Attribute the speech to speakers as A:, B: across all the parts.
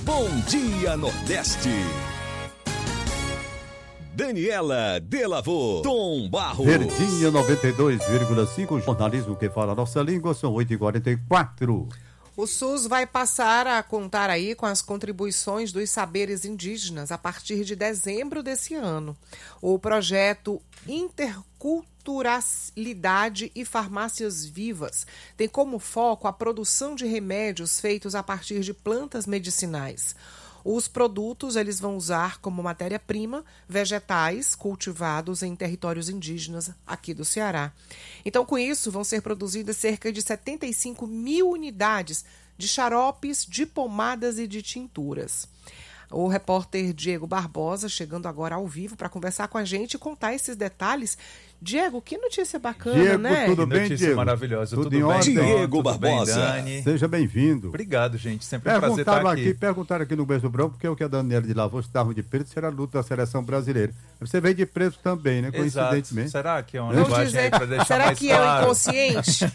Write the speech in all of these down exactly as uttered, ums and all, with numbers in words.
A: Bom Dia Nordeste. Daniela Delavô, Tom Barros.
B: Verdinha noventa e dois vírgula cinco, jornalismo que fala a nossa língua, são oito e quarenta e quatro.
C: O SUS vai passar a contar aí com as contribuições dos saberes indígenas a partir de dezembro desse ano. O projeto Interculturalidade e Farmácias Vivas tem como foco a produção de remédios feitos a partir de plantas medicinais. Os produtos eles vão usar como matéria-prima vegetais cultivados em territórios indígenas aqui do Ceará. Então, com isso, vão ser produzidas cerca de setenta e cinco mil unidades de xaropes, de pomadas e de tinturas. O repórter Diego Barbosa chegando agora ao vivo para conversar com a gente e contar esses detalhes. Diego, que notícia bacana,
B: Diego,
C: né?
B: tudo
D: Que
B: bem,
D: notícia
B: Diego?
D: maravilhosa.
B: Tudo
D: Tudo,
B: em
D: bem,
B: ordem?
A: Diego
D: tudo
A: Barbosa.
D: Bem, Dani?
B: Seja bem-vindo.
D: Obrigado, gente. Sempre um prazer estar
B: Perguntaram
D: aqui.
B: aqui, perguntaram aqui no Berço Branco porque o que a Daniela de Lavô estava de preto será a luta da seleção brasileira. Você veio de preto também, né?
D: Exato.
B: Coincidentemente.
D: Será que é uma
C: Vamos
D: linguagem
C: dizer,
D: aí para deixar
C: será
D: mais
C: que é o
D: claro?
C: inconsciente?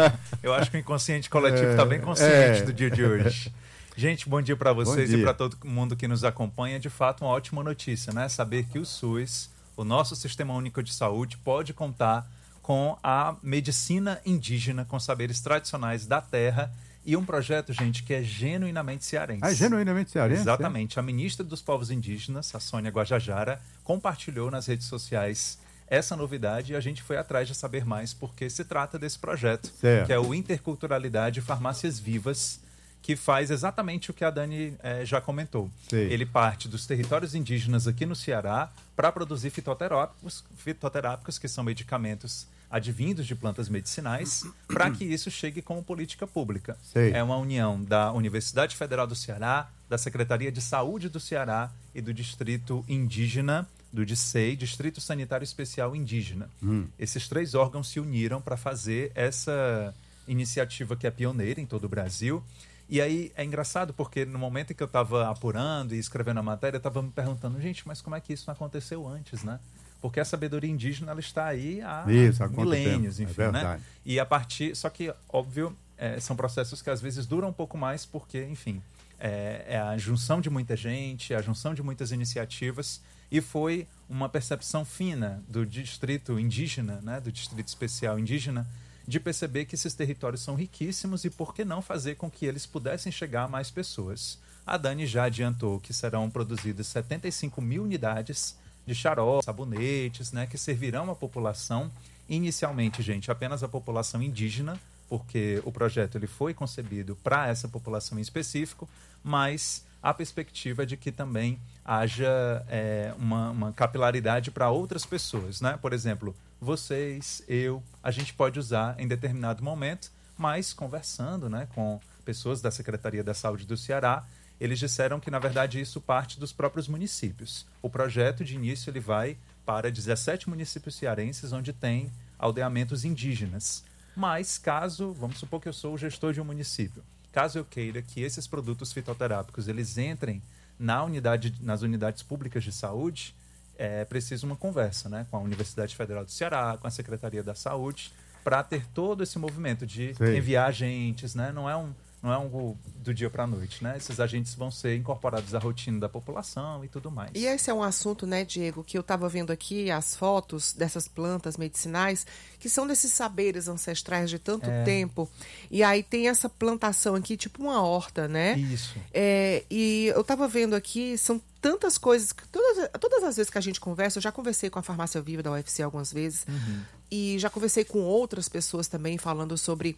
D: Eu acho que o inconsciente coletivo
B: É,
D: está bem consciente
B: é.
D: do dia de hoje. Gente, bom dia para vocês
B: dia.
D: e para todo mundo que nos acompanha. De fato, uma ótima notícia, né? Saber que o SUS, o nosso Sistema Único de Saúde, pode contar com a medicina indígena, com saberes tradicionais da terra e um projeto, gente, que é genuinamente cearense.
B: Ah, é genuinamente cearense?
D: Exatamente. A ministra dos Povos Indígenas, a Sônia Guajajara, compartilhou nas redes sociais essa novidade e a gente foi atrás de saber mais porque se trata desse projeto,
B: Certo.
D: que é o Interculturalidade e Farmácias Vivas, que faz exatamente o que a Dani eh, já comentou.
B: Sim.
D: Ele parte dos territórios indígenas aqui no Ceará para produzir fitoterápicos, fitoterápicos, que são medicamentos advindos de plantas medicinais, para que isso chegue como política pública.
B: Sim.
D: É uma união da Universidade Federal do Ceará, da Secretaria de Saúde do Ceará e do Distrito Indígena, do D S E I, Distrito Sanitário Especial Indígena.
B: Hum.
D: Esses três órgãos se uniram para fazer essa iniciativa que é pioneira em todo o Brasil. E aí é engraçado porque no momento em que eu estava apurando e escrevendo a matéria, eu estava me perguntando, gente, mas como é que isso não aconteceu antes, né? Porque a sabedoria indígena ela está aí há
B: Isso, há quanto
D: milênios,
B: tempo? É
D: enfim, né?
B: verdade.
D: E a partir, só que óbvio, é, são processos que às vezes duram um pouco mais porque, enfim, é, é a junção de muita gente, é a junção de muitas iniciativas e foi uma percepção fina do distrito indígena, né? Do distrito especial indígena, de perceber que esses territórios são riquíssimos e por que não fazer com que eles pudessem chegar a mais pessoas. A Dani já adiantou que serão produzidas setenta e cinco mil unidades de xarope, sabonetes, né, que servirão à população, inicialmente, gente, apenas a população indígena, porque o projeto ele foi concebido para essa população em específico, mas a perspectiva é de que também haja é, uma, uma capilaridade para outras pessoas, né? Por exemplo, vocês, eu, a gente pode usar em determinado momento, mas conversando, né, com pessoas da Secretaria da Saúde do Ceará, eles disseram que, na verdade, isso parte dos próprios municípios. O projeto, de início, ele vai para dezessete municípios cearenses, onde tem aldeamentos indígenas. Mas, caso, vamos supor que eu sou o gestor de um município, caso eu queira que esses produtos fitoterápicos eles entrem na unidade, nas unidades públicas de saúde, é preciso uma conversa, né, com a Universidade Federal do Ceará, com a Secretaria da Saúde, para ter todo esse movimento de
B: Sim.
D: enviar agentes, né? Não é um Não é algo do dia para a noite, né? Esses agentes vão ser incorporados à rotina da população e tudo mais.
C: E esse é um assunto, né, Diego, que eu estava vendo aqui, as fotos dessas plantas medicinais, que são desses saberes ancestrais de tanto
D: É.
C: tempo. E aí tem essa plantação aqui, tipo uma horta, né?
D: Isso.
C: É, e eu estava vendo aqui, são tantas coisas, que todas, todas as vezes que a gente conversa, eu já conversei com a Farmácia Viva da U F C algumas vezes,
D: Uhum.
C: e já conversei com outras pessoas também falando sobre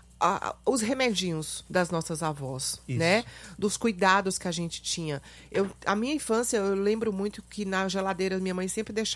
C: a, os remedinhos das nossas avós,
D: Isso.
C: né? Dos cuidados que a gente tinha. Eu, a minha infância, eu lembro muito que na geladeira minha mãe sempre deixava